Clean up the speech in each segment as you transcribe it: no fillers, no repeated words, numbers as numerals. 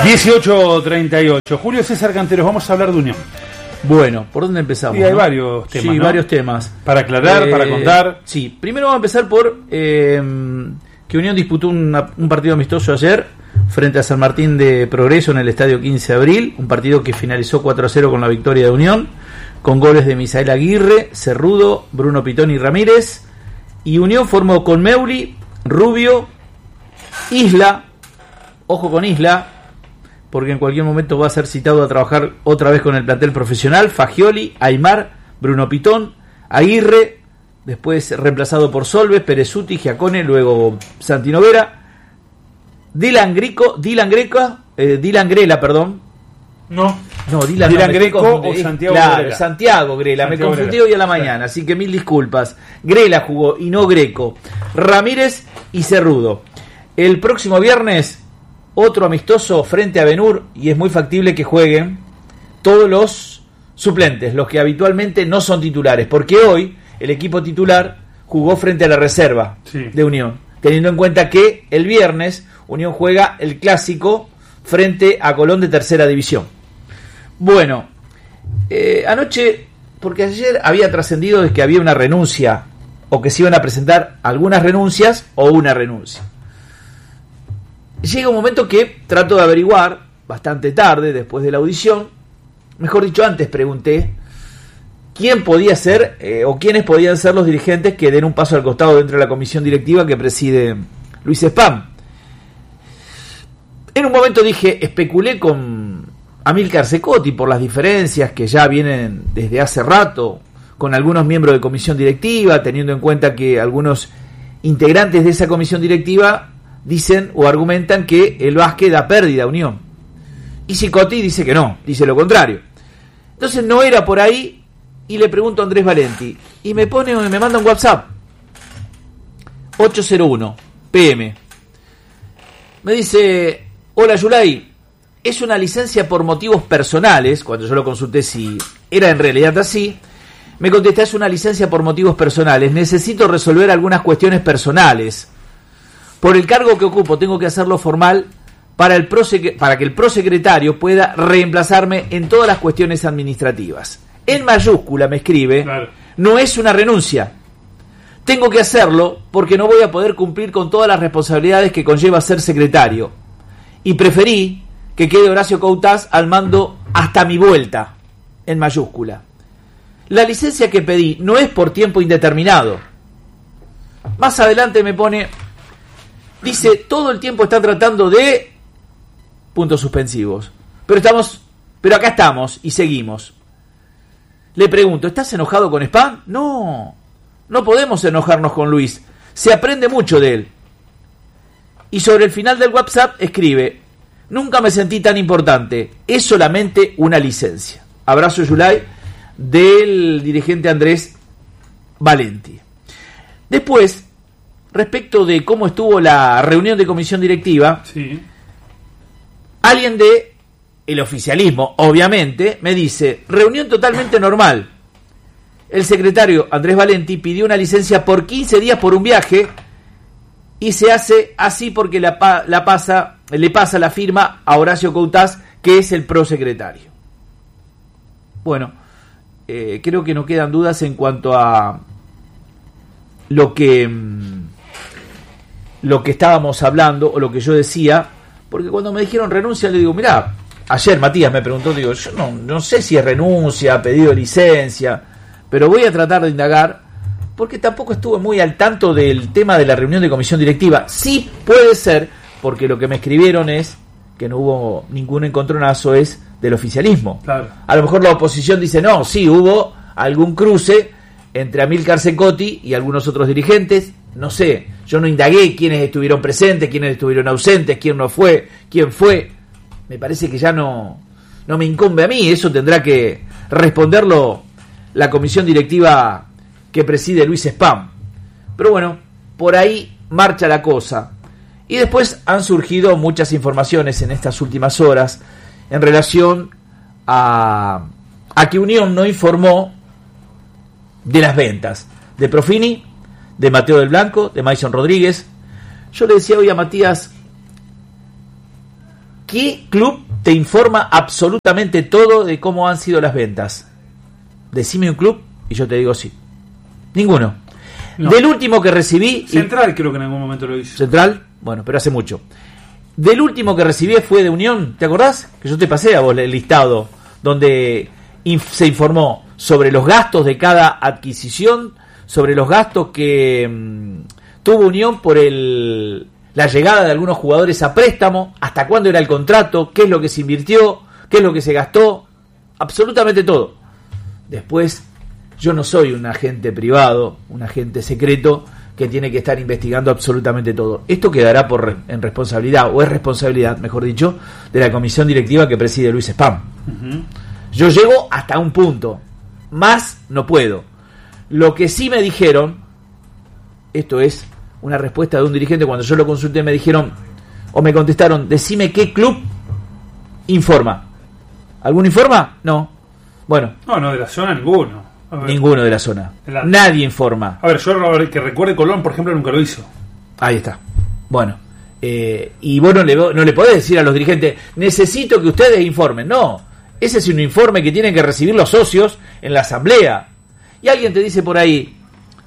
18:38. Julio César Canteros, vamos a hablar de Unión. Bueno, ¿por dónde empezamos? Sí, hay varios temas. Sí, ¿no? varios temas. Para aclarar, para contar. Sí, primero vamos a empezar por que Unión disputó un partido amistoso ayer frente a San Martín de Progreso en el estadio 15 de abril. Un partido que finalizó 4-0 con la victoria de Unión, con goles de Misael Aguirre, Cerrudo, Bruno Pitón y Ramírez. Y Unión formó con Meuli, Rubio, Isla, ojo con Isla, porque en cualquier momento va a ser citado a trabajar otra vez con el plantel profesional, Fagioli, Aymar, Bruno Pitón, Aguirre, después reemplazado por Solves, Perezuti, Giacone, luego Santino Vera, Dylan Greco o Santiago Grela. Santiago Grela, me confundí hoy a la mañana, así que mil disculpas. Grela jugó y no Greco, Ramírez y Cerrudo. El próximo viernes otro amistoso frente a Benur, y es muy factible que jueguen todos los suplentes, los que habitualmente no son titulares, porque hoy el equipo titular jugó frente a la reserva de Unión, teniendo en cuenta que el viernes Unión juega el clásico frente a Colón de tercera división. Bueno, anoche, porque ayer había trascendido de que había una renuncia, o que se iban a presentar algunas renuncias o una renuncia. Llega un momento que trato de averiguar, bastante tarde, después de la audición, mejor dicho, antes pregunté quién podía ser o quiénes podían ser los dirigentes que den un paso al costado dentro de la comisión directiva que preside Luis Spam. En un momento especulé con Amílcar Cecotti por las diferencias que ya vienen desde hace rato con algunos miembros de comisión directiva, teniendo en cuenta que algunos integrantes de esa comisión directiva dicen o argumentan que el Vázquez da pérdida a Unión. Y Cecotti dice que no, dice lo contrario. Entonces no era por ahí, y le pregunto a Andrés Valenti, y me manda un WhatsApp, 801 PM. Me dice: hola Yulay, es una licencia por motivos personales. Cuando yo lo consulté si era en realidad así, me contesta: es una licencia por motivos personales, necesito resolver algunas cuestiones personales. Por el cargo que ocupo tengo que hacerlo formal para que el prosecretario pueda reemplazarme en todas las cuestiones administrativas. En mayúscula me escribe: claro. No es una renuncia. Tengo que hacerlo porque no voy a poder cumplir con todas las responsabilidades que conlleva ser secretario. Y preferí que quede Horacio Coutaz al mando hasta mi vuelta. En mayúscula. La licencia que pedí no es por tiempo indeterminado. Más adelante me pone... Dice, todo el tiempo está tratando de... puntos suspensivos. Pero acá estamos y seguimos. Le pregunto, ¿estás enojado con Spam? No podemos enojarnos con Luis. Se aprende mucho de él. Y sobre el final del WhatsApp escribe: nunca me sentí tan importante. Es solamente una licencia. Abrazo, Yulay, del dirigente Andrés Valenti. Después, respecto de cómo estuvo la reunión de comisión directiva, alguien de el oficialismo, obviamente, me dice: reunión totalmente normal. El secretario Andrés Valenti pidió una licencia por 15 días por un viaje y se hace así porque le pasa la firma a Horacio Coutaz, que es el prosecretario. Bueno, creo que no quedan dudas en cuanto a lo que estábamos hablando o lo que yo decía, porque cuando me dijeron renuncia le digo, mirá, ayer Matías me preguntó, digo, yo no sé si es renuncia, pedido de licencia, pero voy a tratar de indagar, porque tampoco estuve muy al tanto del tema de la reunión de comisión directiva. Sí puede ser, porque lo que me escribieron es que no hubo ningún encontronazo, es del oficialismo. Claro. A lo mejor la oposición dice, no, sí, hubo algún cruce entre Amílcar Cecotti y algunos otros dirigentes, no sé, yo no indagué quiénes estuvieron presentes, quiénes estuvieron ausentes, quién no fue, quién fue. Me parece que ya no me incumbe a mí, eso tendrá que responderlo la comisión directiva que preside Luis Spam. Pero bueno, por ahí marcha la cosa. Y después han surgido muchas informaciones en estas últimas horas en relación a que Unión no informó de las ventas de Profini, de Mateo del Blanco, de Mason Rodríguez. Yo le decía hoy a Matías, ¿qué club te informa absolutamente todo de cómo han sido las ventas? Decime un club y yo te digo sí. Ninguno. No. Del último que recibí... Central creo que en algún momento lo hizo. ¿Central? Bueno, pero hace mucho. Del último que recibí fue de Unión, ¿te acordás? Que yo te pasé a vos el listado, donde se informó sobre los gastos de cada adquisición, sobre los gastos que tuvo Unión por la llegada de algunos jugadores a préstamo, hasta cuándo era el contrato, qué es lo que se invirtió, qué es lo que se gastó, absolutamente todo. Después, yo no soy un agente privado, un agente secreto que tiene que estar investigando absolutamente todo. Esto quedará en responsabilidad, o es responsabilidad, mejor dicho, de la comisión directiva que preside Luis Spam. Uh-huh. Yo llego hasta un punto, más no puedo. Lo que sí me dijeron, esto es una respuesta de un dirigente, cuando yo lo consulté me dijeron, o me contestaron, decime qué club informa. ¿Algún informa? No. Bueno. No, de la zona ninguno. Ninguno de la zona. Nadie informa. A ver, yo que recuerde Colón, por ejemplo, nunca lo hizo. Ahí está. Bueno. Y vos no le podés decir a los dirigentes, necesito que ustedes informen. No. Ese es un informe que tienen que recibir los socios en la asamblea. Y alguien te dice por ahí,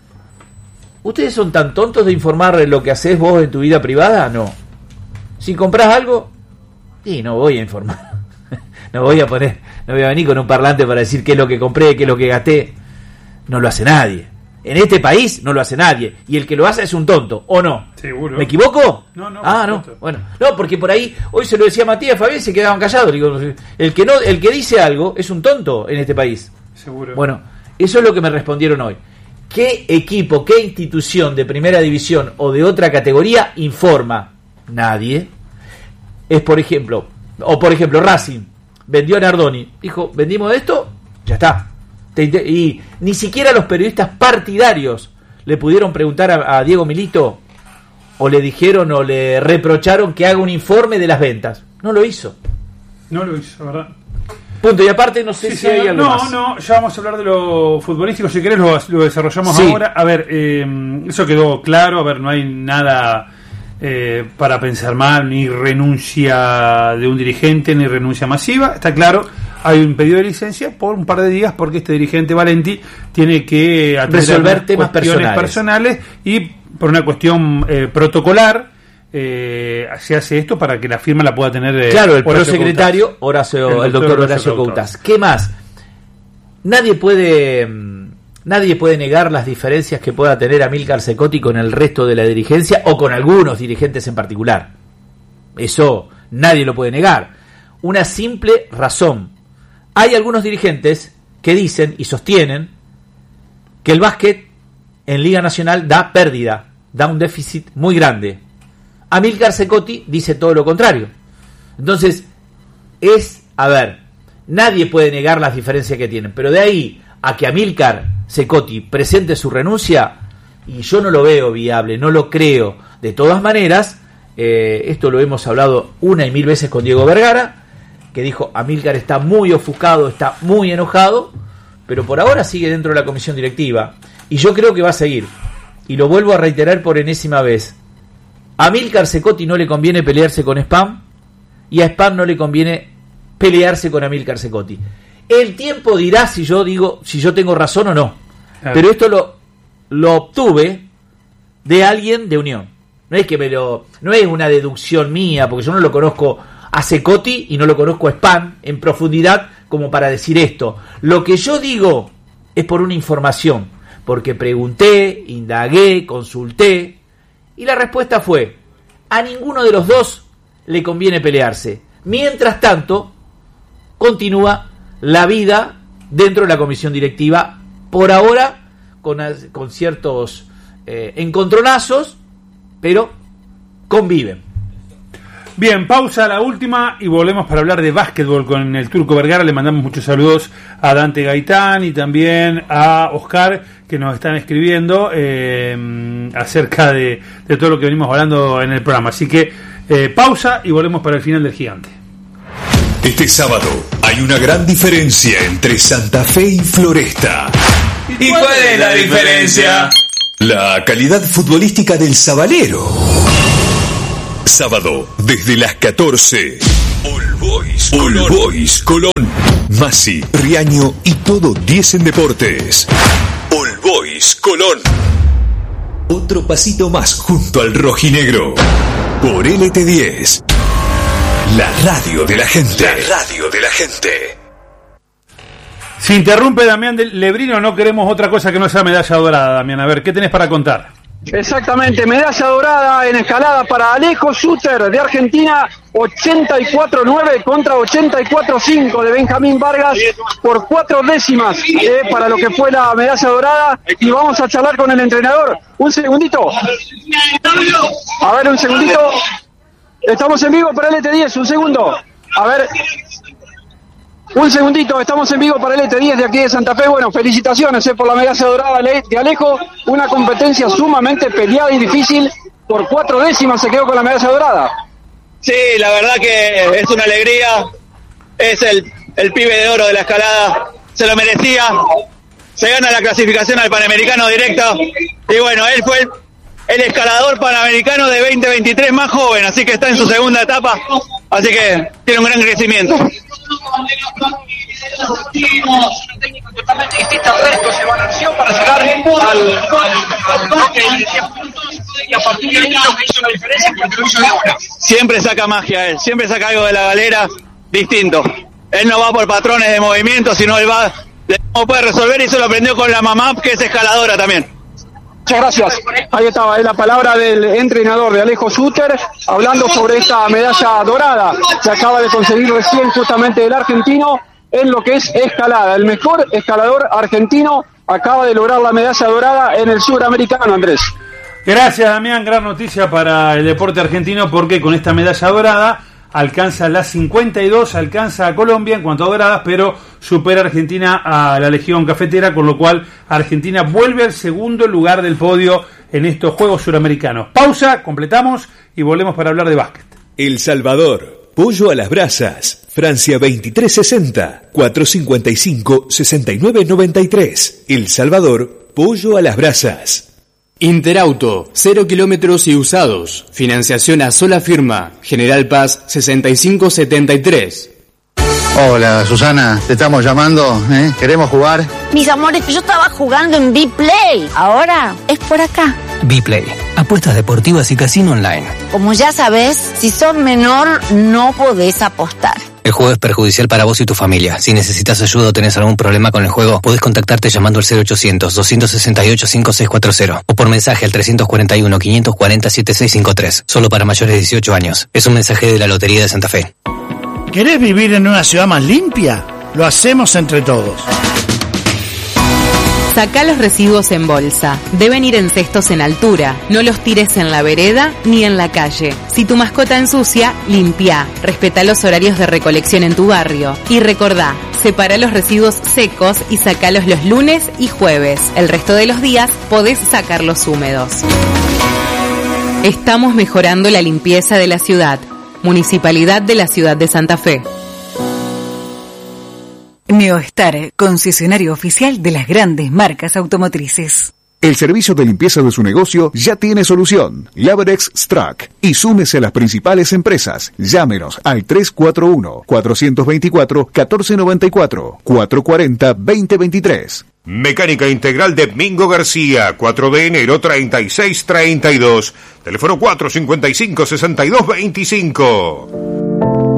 ¿ustedes son tan tontos de informar lo que haces vos en tu vida privada? No. Si comprás algo, y no voy a informar. No voy a venir con un parlante para decir qué es lo que compré, qué es lo que gasté. No lo hace nadie. En este país no lo hace nadie. Y el que lo hace es un tonto, ¿o no? Seguro. ¿Me equivoco? No. No. Bueno, no, porque por ahí, hoy se lo decía Matías Fabián y se quedaban callados. Digo, el que dice algo es un tonto en este país. Seguro. Bueno, eso es lo que me respondieron hoy. ¿Qué equipo, qué institución de primera división o de otra categoría informa? Nadie. Es por ejemplo Racing vendió a Nardoni, dijo, vendimos esto, ya está. Y ni siquiera los periodistas partidarios le pudieron preguntar a Diego Milito, o le dijeron o le reprocharon que haga un informe de las ventas. No lo hizo, ¿verdad? Punto. Y aparte no sé si hay algo más. No, ya vamos a hablar de lo futbolístico, si querés lo desarrollamos ahora. A ver, eso quedó claro, a ver, no hay nada para pensar mal, ni renuncia de un dirigente, ni renuncia masiva, está claro, hay un pedido de licencia por un par de días porque este dirigente Valenti tiene que resolver temas personales y por una cuestión protocolar se hace esto para que la firma la pueda tener claro, el prosecretario el doctor Horacio Coutas. ¿Qué más? Nadie puede negar las diferencias que pueda tener Amílcar Cecotti con el resto de la dirigencia o con algunos dirigentes en particular. Eso nadie lo puede negar. Una simple razón. Hay algunos dirigentes que dicen y sostienen que el básquet en Liga Nacional da pérdida, da un déficit muy grande. Amílcar Cecotti dice todo lo contrario. Entonces, nadie puede negar las diferencias que tienen, pero de ahí a que Amílcar Cecotti presente su renuncia, y yo no lo veo viable, no lo creo. De todas maneras, esto lo hemos hablado 1,000 veces con Diego Vergara, que dijo, Amílcar está muy ofuscado, está muy enojado, pero por ahora sigue dentro de la comisión directiva, y yo creo que va a seguir. Y lo vuelvo a reiterar por enésima vez. A Amílcar Cecotti no le conviene pelearse con Spam, y a Spam no le conviene pelearse con Amílcar Cecotti. El tiempo dirá si yo tengo razón o no. Claro. Pero esto lo obtuve de alguien de Unión. No es que no es una deducción mía, porque yo no lo conozco a Cecotti y no lo conozco a Spam en profundidad como para decir esto. Lo que yo digo es por una información, porque pregunté, indagué, consulté, y la respuesta fue, a ninguno de los dos le conviene pelearse. Mientras tanto, continúa la vida dentro de la comisión directiva, por ahora con ciertos encontronazos, pero conviven. Bien, pausa la última y volvemos para hablar de básquetbol con el Turco Vergara. Le mandamos muchos saludos a Dante Gaitán y también a Oscar, que nos están escribiendo acerca de todo lo que venimos hablando en el programa. Así que pausa y volvemos para el final del Gigante. Este sábado hay una gran diferencia entre Santa Fe y Floresta. ¿Y cuál es la diferencia? La calidad futbolística del Sabalero. Sábado, desde las 14. All Boys Colón. Masi, Riaño y todo 10 en deportes. All Boys Colón. Otro pasito más junto al rojinegro. Por LT10. La radio de la gente. La radio de la gente. Si interrumpe Damián Lebrino, no queremos otra cosa que no sea medalla dorada, Damián. A ver, ¿qué tenés para contar? Exactamente, medalla dorada en escalada para Alejo Suter de Argentina, 84-9 contra 84-5 de Benjamín Vargas por 4 décimas para lo que fue la medalla dorada. Y vamos a charlar con el entrenador. Un segundito. A ver, un segundito. Estamos en vivo para el LT10, un segundo. A ver. Un segundito, estamos en vivo para el LT10 de aquí de Santa Fe. Bueno, felicitaciones por la medalla dorada de Alejo. Una competencia sumamente peleada y difícil. Por 4 décimas se quedó con la medalla dorada. Sí, la verdad que es una alegría. Es el pibe de oro de la escalada. Se lo merecía. Se gana la clasificación al Panamericano directa. Y bueno, él fue el escalador panamericano de 2023 más joven. Así que está en su segunda etapa. Así que tiene un gran crecimiento. Técnico totalmente distinto al resto, se balanceó para llegar al bloque de 10 puntos y a partir de ahí lo que hizo la diferencia porque lo hizo de una. Siempre saca magia él, siempre saca algo de la galera distinto. Él no va por patrones de movimiento, sino él va de cómo puede resolver, y se lo aprendió con la mamá, que es escaladora también. Muchas gracias. Ahí estaba la palabra del entrenador de Alejo Suter, hablando sobre esta medalla dorada que acaba de conseguir recién justamente el argentino en lo que es escalada. El mejor escalador argentino acaba de lograr la medalla dorada en el suramericano, Andrés. Gracias, Damián. Gran noticia para el deporte argentino, porque con esta medalla dorada alcanza las 52, alcanza a Colombia en cuanto a doradas, pero supera a Argentina a la Legión Cafetera, con lo cual Argentina vuelve al segundo lugar del podio en estos Juegos Suramericanos. Pausa, completamos y volvemos para hablar de básquet. El Salvador, pollo a las brasas. Francia 2360, 455, 6993. El Salvador, pollo a las brasas. Interauto, 0 kilómetros y usados. Financiación a sola firma. General Paz 6573. Hola, Susana, te estamos llamando, ¿eh? ¿Queremos jugar? Mis amores, yo estaba jugando en B-Play. Ahora es por acá. B-Play, apuestas deportivas y casino online. Como ya sabes, si sos menor, no podés apostar. El juego es perjudicial para vos y tu familia. Si necesitas ayuda o tenés algún problema con el juego, podés contactarte llamando al 0800-268-5640 o por mensaje al 341-540-7653. Solo para mayores de 18 años. Es un mensaje de la Lotería de Santa Fe. ¿Querés vivir en una ciudad más limpia? Lo hacemos entre todos. Sacá los residuos en bolsa. Deben ir en cestos en altura. No los tires en la vereda ni en la calle. Si tu mascota ensucia, limpia. Respetá los horarios de recolección en tu barrio. Y recordá, separa los residuos secos y sacalos los lunes y jueves. El resto de los días podés sacarlos húmedos. Estamos mejorando la limpieza de la ciudad. Municipalidad de la Ciudad de Santa Fe. Neostar, concesionario oficial de las grandes marcas automotrices. El servicio de limpieza de su negocio ya tiene solución. Laberex Strack. Y súmese a las principales empresas. Llámenos al 341-424-1494, 440-2023. Mecánica Integral de Mingo García, 4 de enero 3632. Teléfono 455-6225.